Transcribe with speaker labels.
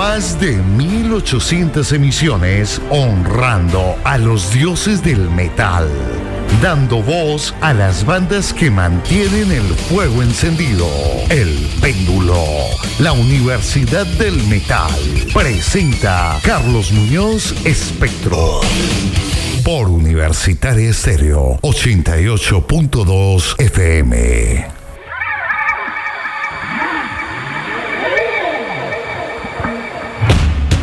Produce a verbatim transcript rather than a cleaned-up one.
Speaker 1: Más de mil ochocientas emisiones honrando a los dioses del metal, dando voz a las bandas que mantienen el fuego encendido. El Péndulo, la Universidad del Metal, presenta Carlos Muñoz Espectro. Por Universitaria Estéreo ochenta y ocho punto dos F M.